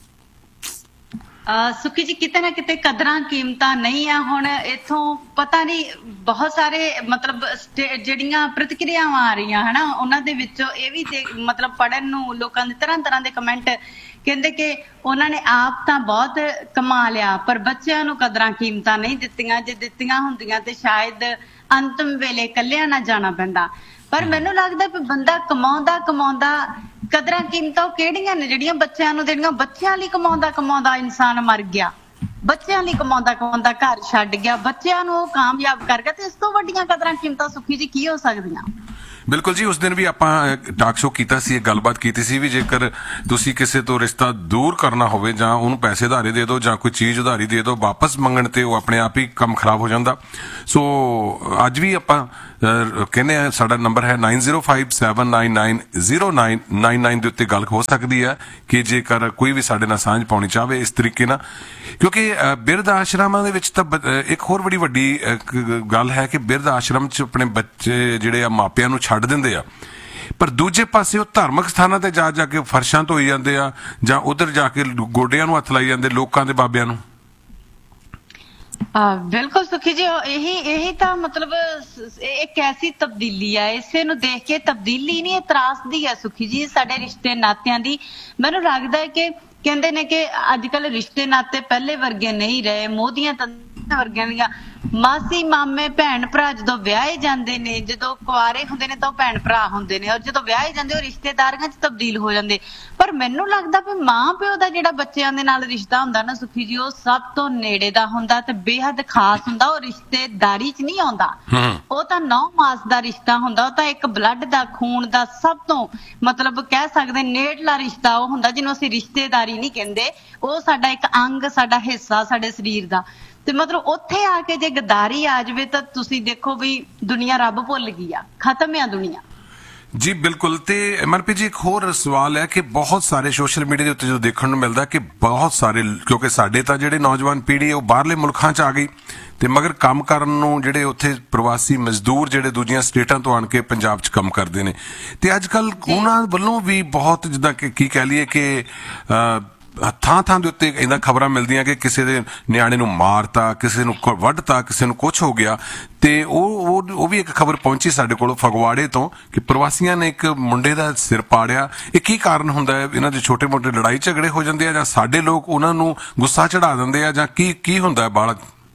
ਸੁਖੀ ਜੀ ਕਿਤੇ ਨਾ ਕਿਤੇ ਕਦਰਾਂ ਕੀਮਤਾਂ ਨਹੀਂ ਆ। ਹੁਣ ਇਥੋਂ ਪਤਾ ਨਹੀਂ ਬਹੁਤ ਸਾਰੇ ਮਤਲਬ ਜਿਹੜੀਆਂ ਪ੍ਰਤੀਕਿਰਿਆਵਾਂ ਆ ਰਹੀਆਂ ਹਨਾ, ਉਹਨਾਂ ਦੇ ਵਿੱਚੋਂ ਇਹ ਵੀ ਮਤਲਬ ਪੜਨ ਨੂੰ ਲੋਕਾਂ ਦੇ ਤਰ੍ਹਾਂ ਦੇ ਕਮੈਂਟ ਕਹਿੰਦੇ ਕਿ ਉਹਨਾਂ ਨੇ ਆਪ ਤਾਂ ਬਹੁਤ ਕਮਾ ਲਿਆ ਪਰ ਬੱਚਿਆਂ ਨੂੰ ਕਦਰਾਂ ਕੀਮਤਾਂ ਨਹੀਂ ਦਿੱਤੀਆਂ। ਜੇ ਦਿੱਤੀਆਂ ਹੁੰਦੀਆਂ ਤੇ ਸ਼ਾਇਦ ਅੰਤਮ ਵੇਲੇ ਇਕੱਲਿਆਂ ਨਾ ਜਾਣਾ ਪੈਂਦਾ। ਪਰ ਮੈਨੂੰ ਲੱਗਦਾ ਵੀ ਬੰਦਾ ਕਮਾਉਂਦਾ ਕਦਰਾਂ ਕੀਮਤਾਂ ਉਹ ਕਿਹੜੀਆਂ ਨੇ ਜਿਹੜੀਆਂ ਬੱਚਿਆਂ ਨੂੰ ਦੇਣੀਆਂ। ਬੱਚਿਆਂ ਲਈ ਕਮਾਉਂਦਾ ਇਨਸਾਨ ਮਰ ਗਿਆ, ਬੱਚਿਆਂ ਲਈ ਕਮਾਉਂਦਾ ਘਰ ਛੱਡ ਗਿਆ, ਬੱਚਿਆਂ ਨੂੰ ਉਹ ਕਾਮਯਾਬ ਕਰ ਗਿਆ, ਤੇ ਇਸ ਤੋਂ ਵੱਡੀਆਂ ਕਦਰਾਂ ਕੀਮਤਾਂ ਸੁਖੀ ਜੀ ਕੀ ਹੋ ਸਕਦੀਆਂ। ਬਿਲਕੁਲ ਜੀ, ਉਸ ਦਿਨ ਵੀ ਆਪਾਂ ਟਾਕ ਸ਼ੋ ਕੀਤਾ ਸੀ, ਇੱਕ ਗੱਲਬਾਤ ਕੀਤੀ ਸੀ ਵੀ ਜੇਕਰ ਤੁਸੀਂ ਕਿਸੇ ਤੋਂ ਰਿਸ਼ਤਾ ਦੂਰ ਕਰਨਾ ਹੋਵੇ ਜਾਂ ਉਹਨੂੰ ਪੈਸੇ ਉਧਾਰੇ ਦੇ ਦਿਓ ਜਾਂ ਕੋਈ ਚੀਜ਼ ਉਧਾਰੀ ਦੇ ਦਿਓ, ਵਾਪਸ ਮੰਗਣ ਤੇ ਉਹ ਆਪਣੇ ਆਪ ਹੀ ਕੰਮ ਖਰਾਬ ਹੋ ਜਾਂਦਾ। ਸੋ ਅੱਜ ਵੀ ਆਪਾਂ ਕਹਿੰਦੇ ਆ ਸਾਡਾ ਨੰਬਰ ਹੈ 9057990999 ਦੇ ਉੱਤੇ ਗੱਲ ਹੋ ਸਕਦੀ ਹੈ ਕਿ ਜੇਕਰ ਕੋਈ ਵੀ ਸਾਡੇ ਨਾਲ ਸਾਂਝ ਪਾਉਣੀ ਚਾਹਵੇ ਇਸ ਤਰੀਕੇ ਨਾਲ, ਕਿਉਂਕਿ ਬਿਰਧ ਆਸ਼ਰਮਾਂ ਦੇ ਵਿੱਚ ਤਾਂ ਇੱਕ ਹੋਰ ਬੜੀ ਵੱਡੀ ਗੱਲ ਹੈ ਕਿ ਬਿਰਧ ਆਸ਼ਰਮ 'ਚ ਆਪਣੇ ਬੱਚੇ ਜਿਹੜੇ ਆ ਮਾਪਿਆਂ ਨੂੰ ਛੱਡ ਦਿੰਦੇ ਆ, ਪਰ ਦੂਜੇ ਪਾਸੇ ਉਹ ਧਾਰਮਿਕ ਸਥਾਨਾਂ ਤੇ ਜਾ ਕੇ ਫਰਸ਼ਾਂ ਧੋਈ ਜਾਂਦੇ ਆ ਜਾਂ ਉਧਰ ਜਾ ਕੇ ਗੋਡਿਆਂ ਨੂੰ ਹੱਥ ਲਾਈ ਜਾਂਦੇ ਲੋਕਾਂ ਦੇ ਬਾਬਿਆਂ ਨੂੰ। ਬਿਲਕੁਲ ਸੁਖੀ ਜੀ, ਇਹੀ ਤਾਂ ਮਤਲਬ ਇੱਕ ਐਸੀ ਤਬਦੀਲੀ ਆ, ਇਸੇ ਨੂੰ ਦੇਖ ਕੇ ਤਬਦੀਲੀ ਨਹੀਂ ਇਹ ਤਰਾਸਦੀ ਆ ਸੁਖੀ ਜੀ ਸਾਡੇ ਰਿਸ਼ਤੇ ਨਾਤਿਆਂ ਦੀ। ਮੈਨੂੰ ਲੱਗਦਾ ਹੈ ਕਿ ਕਹਿੰਦੇ ਨੇ ਕਿ ਅੱਜ ਕੱਲ ਰਿਸ਼ਤੇ ਨਾਤੇ ਪਹਿਲੇ ਵਰਗੇ ਨਹੀਂ ਰਹੇ, ਮੋਦੀਆਂ ਤੰਦਾਂ ਵਰਗੀਆਂ ਦੀਆਂ। ਮਾਸੀ ਮਾਮੇ ਭੈਣ ਭਰਾ ਜਦੋਂ ਵਿਆਹੇ ਜਾਂਦੇ ਨੇ, ਜਦੋਂ ਕੁਆਰੇ ਹੁੰਦੇ ਨੇ ਤਾਂ ਉਹ ਭੈਣ ਭਰਾ ਹੁੰਦੇ ਨੇ, ਔਰ ਜਦੋਂ ਵਿਆਹੇ ਜਾਂਦੇ ਉਹ ਰਿਸ਼ਤੇਦਾਰੀਆਂ 'ਚ ਤਬਦੀਲ ਹੋ ਜਾਂਦੇ। ਪਰ ਮੈਨੂੰ ਲੱਗਦਾ ਵੀ ਮਾਂ ਪਿਓ ਦਾ ਜਿਹੜਾ ਬੱਚਿਆਂ ਦੇ ਨਾਲ ਰਿਸ਼ਤਾ ਹੁੰਦਾ ਨਾ ਸੁਖੀ ਜੀ, ਉਹ ਸਭ ਤੋਂ ਨੇੜੇ ਦਾ ਹੁੰਦਾ ਤੇ ਬੇਹੱਦ ਖਾਸ ਹੁੰਦਾ। ਉਹ ਰਿਸ਼ਤੇਦਾਰੀ 'ਚ ਨਹੀਂ ਆਉਂਦਾ, ਉਹ ਤਾਂ ਨੌ ਮਾਸ ਦਾ ਰਿਸ਼ਤਾ ਹੁੰਦਾ। ਉਹ ਤਾਂ ਇੱਕ ਬਲੱਡ ਦਾ, ਖੂਨ ਦਾ ਸਭ ਤੋਂ ਮਤਲਬ ਕਹਿ ਸਕਦੇ ਨੇੜਲਾ ਰਿਸ਼ਤਾ ਉਹ ਹੁੰਦਾ ਜਿਹਨੂੰ ਅਸੀਂ ਰਿਸ਼ਤੇਦਾਰੀ ਨਹੀਂ ਕਹਿੰਦੇ। ਉਹ ਸਾਡਾ ਇੱਕ ਅੰਗ, ਸਾਡਾ ਹਿੱਸਾ ਸਾਡੇ ਸਰੀਰ ਦਾ। ਤੇ ਮਤਲਬ ਉੱਥੇ ਆ ਕੇ ਜੇ ਗਦਾਰੀ ਆ ਜਾਵੇ ਤਾਂ ਤੁਸੀਂ ਦੇਖੋ ਵੀ ਦੁਨੀਆ ਰੱਬ ਭੁੱਲ ਗਈ ਆ, ਖਤਮ ਆ ਦੁਨੀਆ। ਜੀ ਬਿਲਕੁਲ। ਤੇ ਮਨਪ੍ਰੀਤ ਜੀ ਇੱਕ ਹੋਰ ਸਵਾਲ ਹੈ ਕਿ ਬਹੁਤ ਸਾਰੇ ਸੋਸ਼ਲ ਮੀਡੀਆ ਦੇ ਉੱਤੇ ਜੋ ਦੇਖਣ ਨੂੰ ਮਿਲਦਾ ਕਿ ਬਹੁਤ ਸਾਰੇ, ਕਿਉਂਕਿ ਸਾਡੇ ਤਾਂ ਜਿਹੜੇ ਨੌਜਵਾਨ ਪੀੜ੍ਹੀ ਉਹ ਬਾਹਰਲੇ ਮੁਲਕਾਂ 'ਚ ਆ ਗਈ ਤੇ ਮਗਰ ਕੰਮ ਕਰਨ ਨੂੰ ਜਿਹੜੇ ਉੱਥੇ ਪ੍ਰਵਾਸੀ ਮਜ਼ਦੂਰ ਜਿਹੜੇ ਦੂਜੀਆਂ ਸਟੇਟਾਂ ਤੋਂ ਆਣ ਕੇ ਪੰਜਾਬ 'ਚ ਕੰਮ ਕਰਦੇ ਨੇ, ਤੇ ਅੱਜ ਕੱਲ ਉਹਨਾਂ ਵੱਲੋਂ ਵੀ ਬਹੁਤ ਜਿੱਦਾਂ ਕਿ ਕੀ ਕਹਿ ਲਈਏ ਕਿ ਥਾਂ ਦੇ ਉੱਤੇ ਇਹਨਾਂ ਖਬਰਾਂ ਮਿਲਦੀਆਂ ਕਿ ਕਿਸੇ ਦੇ ਨਿਆਣੇ ਨੂੰ ਮਾਰਤਾ, ਕਿਸੇ ਨੂੰ ਵੱਢਤਾ, ਕਿਸੇ ਨੂੰ ਕੁਛ ਹੋ ਗਿਆ। ਤੇ ਉਹ ਵੀ ਇੱਕ ਖਬਰ ਪਹੁੰਚੀ ਸਾਡੇ ਕੋਲ ਫਗਵਾੜੇ ਤੋਂ ਕਿ ਪ੍ਰਵਾਸੀਆਂ ਨੇ ਇੱਕ ਮੁੰਡੇ ਦਾ ਸਿਰ ਪਾੜਿਆ। ਇਹ ਕੀ ਕਾਰਨ ਹੁੰਦਾ ਹੈ? ਇਹਨਾਂ ਦੇ ਛੋਟੇ ਮੋਟੇ ਲੜਾਈ ਝਗੜੇ ਹੋ ਜਾਂਦੇ ਆ ਜਾਂ ਸਾਡੇ ਲੋਕ ਉਹਨਾਂ ਨੂੰ ਗੁੱਸਾ ਚੜਾ ਦਿੰਦੇ ਆ ਜਾਂ ਕੀ ਹੁੰਦਾ ਹੈ ਬਾਲਾ?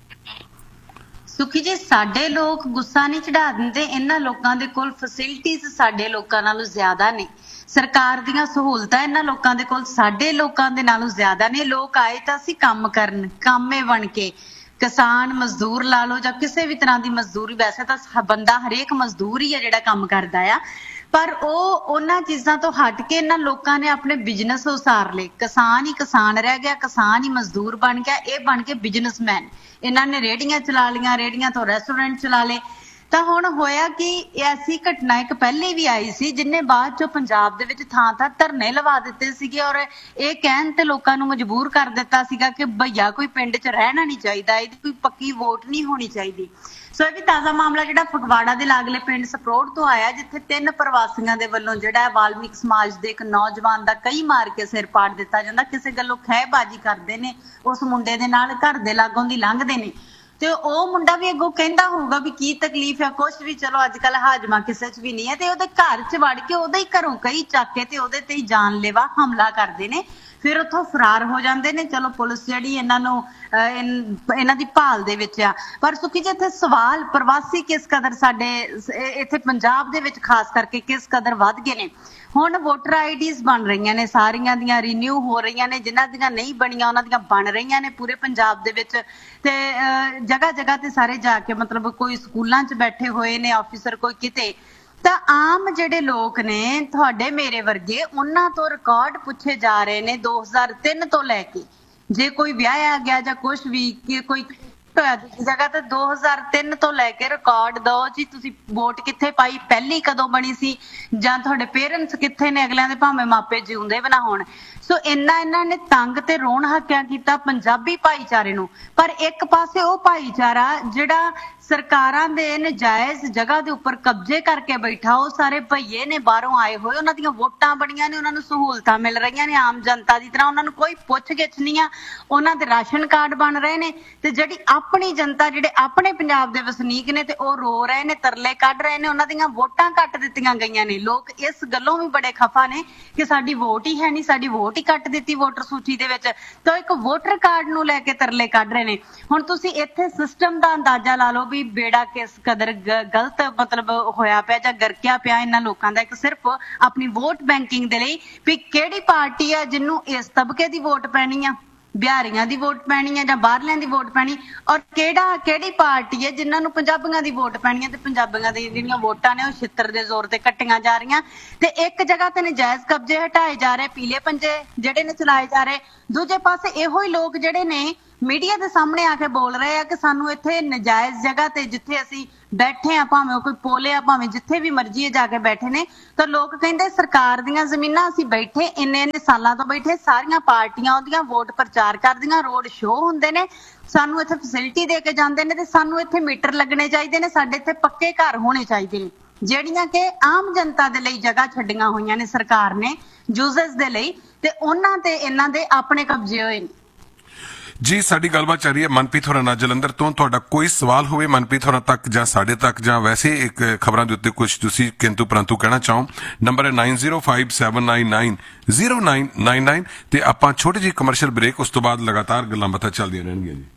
ਸੁਖੀ ਜੀ ਸਾਡੇ ਲੋਕ ਗੁੱਸਾ ਨਹੀਂ ਚੜਾ ਦਿੰਦੇ, ਇਹਨਾਂ ਲੋਕਾਂ ਦੇ ਕੋਲ ਫੈਸਿਲਿਟੀਜ਼ ਸਾਡੇ ਲੋਕਾਂ ਨਾਲੋਂ ਜ਼ਿਆਦਾ ਨੇ। ਸਰਕਾਰ ਦੀਆਂ ਸਹੂਲਤਾਂ ਇਹਨਾਂ ਲੋਕਾਂ ਦੇ ਕੋਲ ਸਾਡੇ ਲੋਕਾਂ ਦੇ ਨਾਲੋਂ ਜ਼ਿਆਦਾ ਨੇ। ਲੋਕ ਆਏ ਤਾਂ ਅਸੀਂ ਕੰਮ ਕਰਨ, ਕਾਮੇ ਬਣ ਕੇ, ਕਿਸਾਨ ਮਜ਼ਦੂਰ ਲਾ ਲਓ ਜਾਂ ਕਿਸੇ ਵੀ ਤਰ੍ਹਾਂ ਦੀ ਮਜ਼ਦੂਰੀ। ਵੈਸੇ ਤਾਂ ਬੰਦਾ ਹਰੇਕ ਮਜ਼ਦੂਰ ਹੀ ਆ ਜਿਹੜਾ ਕੰਮ ਕਰਦਾ ਆ, ਪਰ ਉਹਨਾਂ ਚੀਜ਼ਾਂ ਤੋਂ ਹਟ ਕੇ ਇਹਨਾਂ ਲੋਕਾਂ ਨੇ ਆਪਣੇ ਬਿਜ਼ਨਸ ਉਸਾਰ ਲਏ। ਕਿਸਾਨ ਹੀ ਕਿਸਾਨ ਰਹਿ ਗਿਆ, ਕਿਸਾਨ ਹੀ ਮਜ਼ਦੂਰ ਬਣ ਗਿਆ, ਇਹ ਬਣ ਕੇ ਬਿਜ਼ਨਸਮੈਨ। ਇਹਨਾਂ ਨੇ ਰੇਹੜੀਆਂ ਚਲਾ ਲਈਆਂ, ਰੇਹੜੀਆਂ ਤੋਂ ਰੈਸਟੋਰੈਂਟ ਚਲਾ ਲਏ। ਤਾਂ ਹੁਣ ਹੋਇਆ ਕਿ ਐਸੀ ਘਟਨਾ ਇੱਕ ਪਹਿਲੇ ਵੀ ਆਈ ਸੀ ਜਿੰਨੇ ਬਾਅਦ ਚੋਂ ਪੰਜਾਬ ਦੇ ਵਿੱਚ ਥਾਂ ਧਰਨੇ ਲਵਾ ਦਿੱਤੇ ਸੀਗੇ ਔਰ ਇਹ ਕਹਿਣ ਤੇ ਲੋਕਾਂ ਨੂੰ ਮਜਬੂਰ ਕਰ ਦਿੱਤਾ ਸੀਗਾ ਕਿ ਭਈਆ ਕੋਈ ਪਿੰਡ 'ਚ ਰਹਿਣਾ ਨਹੀਂ ਚਾਹੀਦਾ, ਇਹਦੀ ਕੋਈ ਪੱਕੀ ਵੋਟ ਨਹੀਂ ਹੋਣੀ ਚਾਹੀਦੀ। ਸੋ ਇਹ ਵੀ ਤਾਜ਼ਾ ਮਾਮਲਾ ਜਿਹੜਾ ਫਗਵਾੜਾ ਦੇ ਲਾਗਲੇ ਪਿੰਡ ਸਪਰੋੜ ਤੋਂ ਆਇਆ, ਜਿੱਥੇ 3 ਪ੍ਰਵਾਸੀਆਂ ਦੇ ਵੱਲੋਂ ਜਿਹੜਾ ਵਾਲਮੀਕ ਸਮਾਜ ਦੇ ਇੱਕ ਨੌਜਵਾਨ ਦਾ ਕਈ ਮਾਰ ਕੇ ਸਿਰ ਪਾੜ ਦਿੱਤਾ ਜਾਂਦਾ। ਕਿਸੇ ਗੱਲੋਂ ਖਹਿਬਾਜ਼ੀ ਕਰਦੇ ਨੇ, ਉਸ ਮੁੰਡੇ ਦੇ ਨਾਲ ਘਰ ਦੇ ਲਾਗੋਂ ਦੀ ਲੰਘਦੇ ਨੇ ਤੇ ਉਹ ਮੁੰਡਾ ਵੀ ਅੱਗੋਂ ਕਹਿੰਦਾ ਹੋਊਗਾ ਵੀ ਕੀ ਤਕਲੀਫ ਹੈ, ਕੁਛ ਵੀ। ਚਲੋ ਅੱਜ ਕੱਲ ਹਾਜਮਾ ਕਿਸੇ 'ਚ ਵੀ ਨਹੀਂ ਹੈ। ਤੇ ਉਹਦੇ ਘਰ 'ਚ ਵੜ ਕੇ ਉਹਦੇ ਹੀ ਘਰੋਂ ਕਈ ਚੱਕ ਕੇ ਤੇ ਉਹਦੇ ਤੇ ਹੀ ਜਾਨਲੇਵਾ ਹਮਲਾ ਕਰਦੇ ਨੇ, ਫਿਰ ਉੱਥੋਂ ਫਰਾਰ ਹੋ ਜਾਂਦੇ ਨੇ। ਚਲੋ ਪੁਲਿਸ ਜਿਹੜੀ ਇਹਨਾਂ ਦੀ ਭਾਲ ਦੇ ਵਿੱਚ ਆ। ਪਰ ਸੁਖੀ ਜੀ ਇੱਥੇ ਸਵਾਲ ਪ੍ਰਵਾਸੀ ਕਿਸ ਕਦਰ ਸਾਡੇ ਇੱਥੇ ਪੰਜਾਬ ਦੇ ਵਿੱਚ ਖਾਸ ਕਰਕੇ ਕਿਸ ਕਦਰ ਵੱਧ ਗਏ ਨੇ। ਹੁਣ ਵੋਟਰ ਆਈਡੀਜ਼ ਬਣ ਰਹੀਆਂ ਨੇ, ਸਾਰੀਆਂ ਦੀਆਂ ਰੀਨਿਊ ਹੋ ਰਹੀਆਂ ਨੇ, ਜਿਨ੍ਹਾਂ ਦੀਆਂ ਨਹੀਂ ਬਣੀਆਂ ਉਹਨਾਂ ਦੀਆਂ ਬਣ ਰਹੀਆਂ ਨੇ ਪੂਰੇ ਪੰਜਾਬ ਦੇ ਵਿੱਚ। ਤੇ ਜਗ੍ਹਾ ਤੇ ਸਾਰੇ ਜਾ ਕੇ ਮਤਲਬ ਕੋਈ ਸਕੂਲਾਂ 'ਚ ਬੈਠੇ ਹੋਏ ਨੇ ਆਫੀਸਰ, ਕੋਈ ਕਿਤੇ। ਤਾਂ ਆਮ ਜਿਹੜੇ ਲੋਕ ਨੇ ਤੁਹਾਡੇ ਮੇਰੇ ਵਰਗੇ, ਉਹਨਾਂ ਤੋਂ ਰਿਕਾਰਡ ਪੁੱਛੇ ਜਾ ਰਹੇ ਨੇ 2003 ਤੋਂ ਲੈ ਕੇ। ਜੇ ਕੋਈ ਵਿਆਹਿਆ ਗਿਆ ਜਾਂ ਕੁਛ ਵੀ, ਕੋਈ ਜਗ੍ਹਾ ਤੇ 2003 ਤੋਂ ਲੈ ਕੇ ਰਿਕਾਰਡ ਦੋ ਜੀ, ਤੁਸੀਂ ਵੋਟ ਕਿੱਥੇ ਪਾਈ, ਪਹਿਲੀ ਕਦੋਂ ਬਣੀ ਸੀ, ਜਾਂ ਤੁਹਾਡੇ ਪੇਰੈਂਟਸ ਕਿੱਥੇ ਨੇ, ਅਗਲਿਆਂ ਦੇ ਭਾਵੇਂ ਮਾਪੇ ਜਿਉਂਦੇ ਵੀ ਨਾ ਹੋਣ। ਸੋ ਇਹਨਾਂ ਨੇ ਤੰਗ ਤੇ ਰੋਣ ਹੱਕਿਆ ਕੀਤਾ ਪੰਜਾਬੀ ਭਾਈਚਾਰੇ ਨੂੰ। ਪਰ ਇੱਕ ਪਾਸੇ ਉਹ ਭਾਈਚਾਰਾ ਜਿਹੜਾ ਸਰਕਾਰਾਂ ਦੇ ਨਜਾਇਜ਼ ਜਗ੍ਹਾ ਦੇ ਉੱਪਰ ਕਬਜ਼ੇ ਕਰਕੇ ਬੈਠਾ ਉਹ ਸਾਰੇ ਭਈਏ ਨੇ ਬਾਹਰੋਂ ਆਏ ਹੋਏ, ਉਹਨਾਂ ਦੀਆਂ ਵੋਟਾਂ ਬਣੀਆਂ ਨੇ, ਉਹਨਾਂ ਨੂੰ ਸਹੂਲਤਾਂ ਮਿਲ ਰਹੀਆਂ ਨੇ ਆਮ ਜਨਤਾ ਦੀ ਤਰ੍ਹਾਂ, ਉਹਨਾਂ ਨੂੰ ਕੋਈ ਪੁੱਛ-ਗਿੱਛ ਨਹੀਂ ਆ, ਉਹਨਾਂ ਦੇ ਰਾਸ਼ਨ ਕਾਰਡ ਬਣ ਰਹੇ ਨੇ, ਤੇ ਜਿਹੜੀ ਆਪਣੀ ਜਨਤਾ ਜਿਹੜੇ ਆਪਣੇ ਪੰਜਾਬ ਦੇ ਵਸਨੀਕ ਨੇ ਤੇ ਉਹ ਰੋ ਰਹੇ ਨੇ, ਤਰਲੇ ਕੱਢ ਰਹੇ ਨੇ, ਉਹਨਾਂ ਦੀਆਂ ਵੋਟਾਂ ਕੱਟ ਦਿੱਤੀਆਂ ਗਈਆਂ ਨੇ। ਲੋਕ ਇਸ ਗੱਲੋਂ ਵੀ ਬੜੇ ਖਫਾ ਨੇ ਕਿ ਸਾਡੀ ਵੋਟ ਹੀ ਹੈ ਨਹੀਂ, ਸਾਡੀ ਵੋਟ ਹੀ ਕੱਟ ਦਿੱਤੀ ਵੋਟਰ ਸੂਚੀ ਦੇ ਵਿੱਚ, ਤਾਂ ਇੱਕ ਵੋਟਰ ਕਾਰਡ ਨੂੰ ਲੈ ਕੇ ਤਰਲੇ ਕੱਢ ਰਹੇ ਨੇ। ਹੁਣ ਤੁਸੀਂ ਇੱਥੇ ਸਿਸਟਮ ਦਾ ਅੰਦਾਜ਼ਾ ਲਾ ਲਓ ਵੀ ਬੇੜਾ ਕਿਸ ਕਦਰ ਗਲਤ ਮਤਲਬ ਹੋਇਆ ਪਿਆ ਜਾਂ ਗਰਕਿਆ ਪਿਆ ਇਹਨਾਂ ਲੋਕਾਂ ਦਾ, ਇੱਕ ਸਿਰਫ ਆਪਣੀ ਵੋਟ ਬੈਂਕਿੰਗ ਦੇ ਲਈ ਵੀ ਕਿਹੜੀ ਪਾਰਟੀ ਆ ਜਿਹਨੂੰ ਇਸ ਤਬਕੇ ਦੀ ਵੋਟ ਪੈਣੀ ਆ, ਬਿਹਾਰੀਆਂ ਦੀ ਵੋਟ ਪੈਣੀ ਹੈ ਜਾਂ ਬਾਹਰਲਿਆਂ ਦੀ ਵੋਟ ਪੈਣੀ, ਔਰ ਕਿਹੜੀ ਪਾਰਟੀ ਹੈ ਜਿਨ੍ਹਾਂ ਨੂੰ ਪੰਜਾਬੀਆਂ ਦੀ ਵੋਟ ਪੈਣੀ ਹੈ ਤੇ ਪੰਜਾਬੀਆਂ ਦੀ ਜਿਹੜੀਆਂ ਵੋਟਾਂ ਨੇ ਉਹ ਛਿੱਤਰ ਦੇ ਜ਼ੋਰ ਤੇ ਕੱਟੀਆਂ ਜਾ ਰਹੀਆਂ। ਤੇ ਇੱਕ ਜਗ੍ਹਾ ਤੇ ਨਜਾਇਜ਼ ਕਬਜ਼ੇ ਹਟਾਏ ਜਾ ਰਹੇ, ਪੀਲੇ ਪੰਜੇ ਜਿਹੜੇ ਨੇ ਚਲਾਏ ਜਾ ਰਹੇ, ਦੂਜੇ ਪਾਸੇ ਇਹੋ ਹੀ ਲੋਕ ਜਿਹੜੇ ਨੇ ਮੀਡੀਆ ਦੇ ਸਾਹਮਣੇ ਆ ਕੇ ਬੋਲ ਰਹੇ ਆ ਕਿ ਸਾਨੂੰ ਇੱਥੇ ਨਜਾਇਜ਼ ਜਗ੍ਹਾ ਤੇ ਜਿੱਥੇ ਅਸੀਂ ਬੈਠੇ ਆ, ਭਾਵੇਂ ਕੋਈ ਪੋਲੇ ਆ, ਭਾਵੇਂ ਜਿੱਥੇ ਵੀ ਮਰਜ਼ੀ ਜਾ ਕੇ ਬੈਠੇ ਨੇ, ਤਾਂ ਲੋਕ ਕਹਿੰਦੇ ਸਰਕਾਰ ਦੀਆਂ ਜ਼ਮੀਨਾਂ ਅਸੀਂ ਬੈਠੇ ਇੰਨੇ ਸਾਲਾਂ ਤੋਂ ਬੈਠੇ, ਸਾਰੀਆਂ ਪਾਰਟੀਆਂ ਉਹਦੀਆਂ ਵੋਟ ਪ੍ਰਚਾਰ ਕਰਦੀਆਂ, ਰੋਡ ਸ਼ੋਅ ਹੁੰਦੇ ਨੇ, ਸਾਨੂੰ ਇੱਥੇ ਫੈਸਿਲਿਟੀ ਦੇ ਕੇ ਜਾਂਦੇ ਨੇ ਤੇ ਸਾਨੂੰ ਇੱਥੇ ਮੀਟਰ ਲੱਗਣੇ ਚਾਹੀਦੇ ਨੇ, ਸਾਡੇ ਇੱਥੇ ਪੱਕੇ ਘਰ ਹੋਣੇ ਚਾਹੀਦੇ ਨੇ, ਜਿਹੜੀਆਂ ਕਿ ਆਮ ਜਨਤਾ ਦੇ ਲਈ ਜਗ੍ਹਾ ਛੱਡੀਆਂ ਹੋਈਆਂ ਨੇ ਸਰਕਾਰ ਨੇ ਯੂਜ਼ਰਸ ਦੇ ਲਈ, ਤੇ ਉਹਨਾਂ ਤੇ ਇਹਨਾਂ ਦੇ ਆਪਣੇ ਕਬਜ਼ੇ ਹੋਏ ਨੇ। ਜੀ ਸਾਡੀ ਗੱਲਬਾਤ ਚੱਲ ਰਹੀ ਹੈ ਮਨਪ੍ਰੀਤ ਹੋਰਾਂ ਨਾਲ ਜਲੰਧਰ ਤੋਂ। ਤੁਹਾਡਾ ਕੋਈ ਸਵਾਲ ਹੋਵੇ ਮਨਪ੍ਰੀਤ ਹੋਰਾਂ ਤੱਕ ਜਾਂ ਸਾਡੇ ਤੱਕ, ਜਾਂ ਵੈਸੇ ਇੱਕ ਖਬਰਾਂ ਦੇ ਉੱਤੇ ਕੁਝ ਤੁਸੀਂ ਕਿੰਤੂ ਪਰੰਤੂ ਕਹਿਣਾ ਚਾਹੋ, ਨੰਬਰ ਹੈ 9057990999 ਤੇ ਆਪਾਂ ਛੋਟੀ ਜਿਹੀ ਕਮਰਸ਼ੀਅਲ ਬ੍ਰੇਕ, ਉਸ ਤੋਂ ਬਾਅਦ ਲਗਾਤਾਰ ਗੱਲਾਂ ਬਾਤਾਂ ਚੱਲਦੀਆਂ ਰਹਿਣਗੀਆਂ ਜੀ।